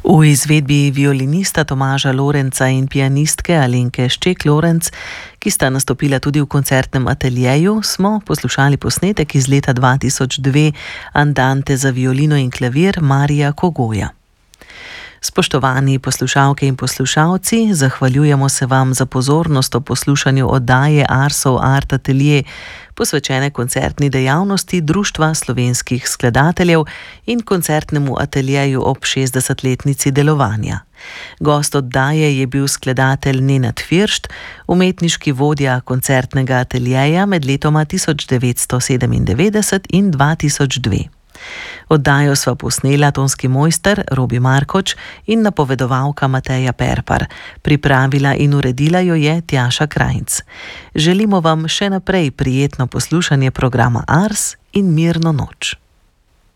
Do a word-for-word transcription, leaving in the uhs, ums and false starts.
V izvedbi violinista Tomaža Lorenca in pianistke Alenke Šček-Lorenc, ki sta nastopila tudi v koncertnem ateljeju, smo poslušali posnetek iz leta dva tisoč dve Andante za violino in klavir Marija Kogoja. Spoštovani poslušalke in poslušalci, zahvaljujemo se vam za pozornost ob poslušanju oddaje Arsov Art Atelje, posvečene koncertni dejavnosti Društva slovenskih skladateljev in koncertnemu ateljeju ob šestdesetletnici delovanja. Gost oddaje je bil skladatelj Nenad Firšt, umetniški vodja koncertnega ateljeja med letoma tisoč devetsto sedemindevetdeset in dva tisoč dve. Oddajo sva posnela tonski mojster Robi Markoč in napovedovalka Mateja Perpar. Pripravila in uredila jo je Tjaša Krajnc. Želimo vam še naprej prijetno poslušanje programa Ars in mirno noč.